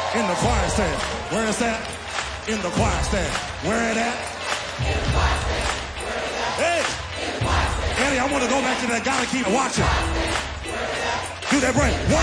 In the choir stand. Where is that? In the choir stand. Where it at? Hey! Eddie, I want to go back to that guy and keep watching. Do that break.